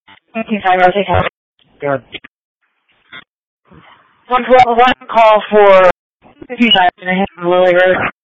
Good. 112, one call for 55 and a half Lily Road.